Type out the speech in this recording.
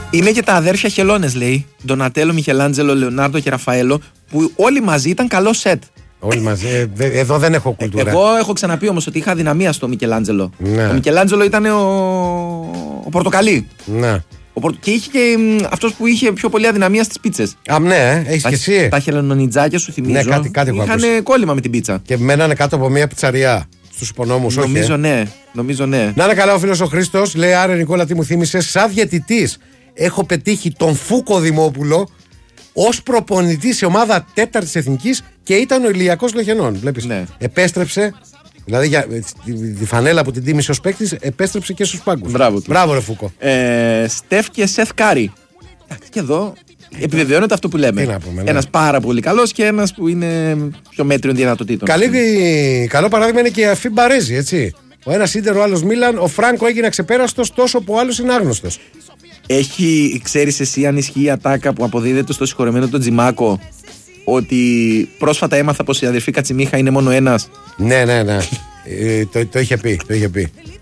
Είναι και τα αδέρφια Χελώνες, λέει. Ντονατέλο, Μιχελάντζελο, Λεωνάρντο και Ραφαέλο, που όλοι μαζί ήταν καλό σετ. Όλοι μαζί. Εδώ δεν έχω κουλτούρα. Εγώ έχω ξαναπεί όμως ότι είχα αδυναμία στο Μικελάντζελο. Ναι. Ο Μικελάντζελο ήταν ο πορτοκαλί. Ναι. Και είχε και αυτός που είχε πιο πολύ αδυναμία στις πίτσες. Ναι, έχεις και εσύ. Τα χελωνιτζάκια σου θυμίζω. Ναι, κάτι είχαν κόλλημα με την πίτσα. Και μένανε κάτω από μια πιτσαριά στους υπονόμους, όχι. Νομίζω ναι. Να είναι καλά ο φίλος ο Χρήστος. Λέει, άρε Νικόλα, τι μου θύμισες. Σαν διαιτητής έχω πετύχει τον Φούκο Δημόπουλο ως προπονητή σε ομάδα 4ης εθνικής και ήταν ο Ηλιακός Λοχενών. Βλέπεις. Ναι. Επέστρεψε. Δηλαδή τη φανέλα που την τίμησε ως παίκτης επέστρεψε και στους πάγκους. Μπράβο ρε Φούκο. Στεφ και Σεφ Κάρι. Και εδώ επιβεβαιώνεται αυτό που λέμε. Ένας πάρα πολύ καλός και ένας που είναι πιο μέτριων δυνατοτήτων. Καλό παράδειγμα είναι και η Αφή Μπαρέζη, έτσι. Ο ένας Ίντερ, ο άλλος Μίλαν. Ο Φράνκο έγινε αξεπέραστος τόσο που ο άλλος είναι άγνωστος. Ξέρεις εσύ αν ισχύει η ατάκα που αποδίδεται στο συγχωρεμένο τον Τζιμάκο ότι πρόσφατα έμαθα πως η αδερφή Κατσιμίχα είναι μόνο ένας? Ναι. Το είχε πει.